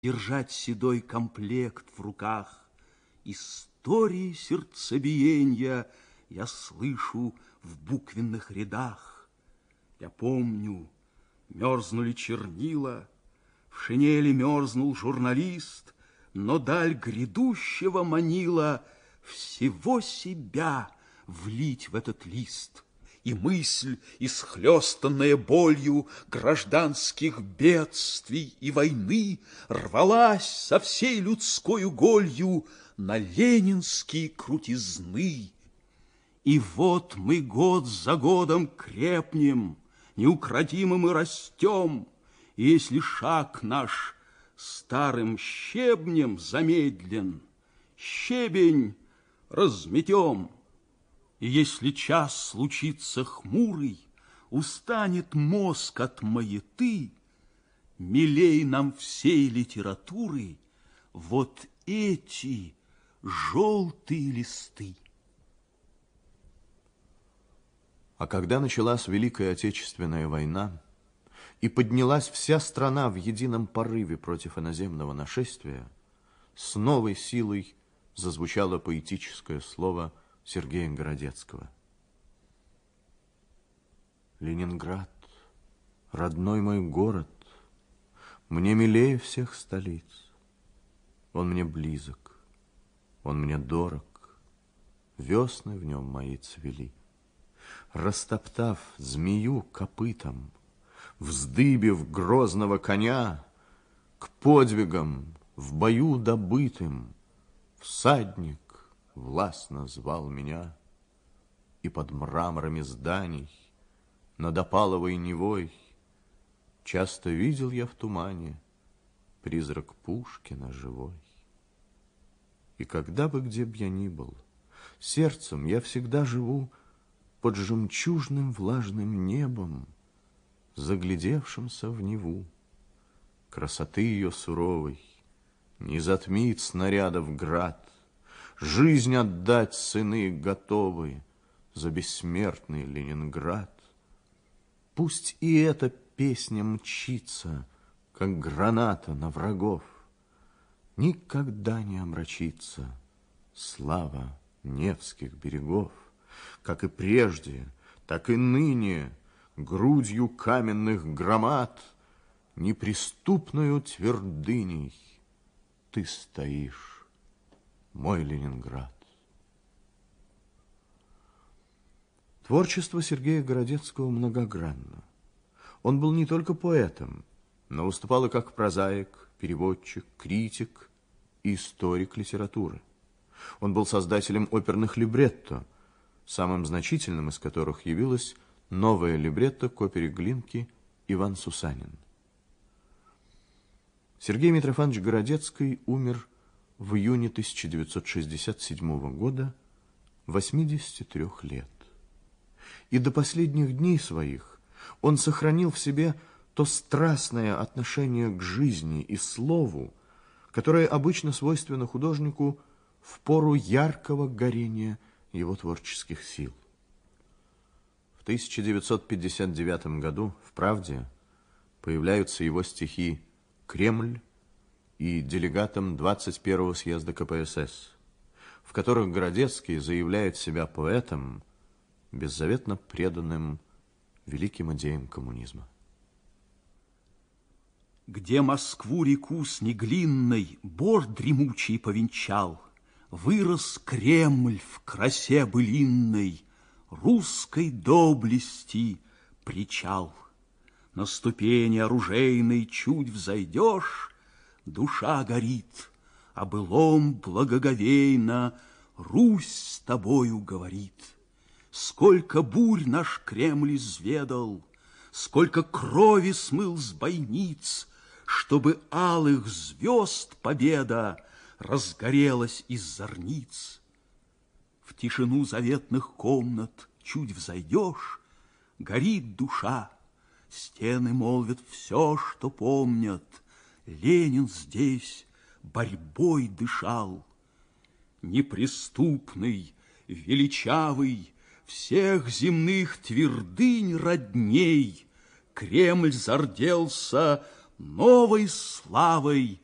держать седой комплект в руках. Истории сердцебиения я слышу в буквенных рядах. Я помню, мерзнули чернила, в шинели мерзнул журналист, но даль грядущего манила всего себя влить в этот лист. И мысль, исхлёстанная болью гражданских бедствий и войны, рвалась со всей людскою голью на ленинские крутизны. И вот мы год за годом крепнем, неукротимо мы растем, и если шаг наш старым щебнем замедлен, щебень разметем. И если час случится хмурый, устанет мозг от маяты, милей нам всей литературы вот эти желтые листы. А когда началась Великая Отечественная война и поднялась вся страна в едином порыве против иноземного нашествия, с новой силой зазвучало поэтическое слово Сергея Городецкого. Ленинград, родной мой город, мне милее всех столиц. Он мне близок, он мне дорог, весны в нем мои цвели. Растоптав змею копытом, вздыбив грозного коня, к подвигам в бою добытым всадник властно звал меня, и под мраморами зданий, над опаловой Невой, часто видел я в тумане призрак Пушкина живой. И когда бы где б я ни был, сердцем я всегда живу под жемчужным влажным небом, заглядевшимся в Неву. Красоты ее суровой не затмит снарядов град, жизнь отдать сыны готовы за бессмертный Ленинград. Пусть и эта песня мчится, как граната на врагов, никогда не омрачится слава Невских берегов. Как и прежде, так и ныне грудью каменных громад неприступною твердыней ты стоишь, мой Ленинград. Творчество Сергея Городецкого многогранно. Он был не только поэтом, но выступал и как прозаик, переводчик, критик и историк литературы. Он был создателем оперных либретто, самым значительным из которых явилось новое либретто к опере Глинки «Иван Сусанин». Сергей Митрофанович Городецкий умер в июне 1967 года, 83 лет. И до последних дней своих он сохранил в себе то страстное отношение к жизни и слову, которое обычно свойственно художнику в пору яркого горения его творческих сил. В 1959 году в «Правде» появляются его стихи «Кремль» и делегатом 21-го съезда КПСС, в которых Городецкий заявляет себя поэтом, беззаветно преданным великим идеям коммунизма. Где Москву-реку снеглинной бор дремучий повенчал, вырос Кремль в красе былинной, русской доблести причал. На ступени оружейной чуть взойдешь, душа горит, о былом благоговейно Русь с тобою говорит. Сколько бурь наш Кремль изведал, сколько крови смыл с бойниц, чтобы алых звезд победа разгорелась из зорниц. В тишину заветных комнат чуть взойдешь, горит душа, стены молвят все, что помнят. Ленин здесь борьбой дышал. Неприступный, величавый, всех земных твердынь родней, Кремль зарделся новой славой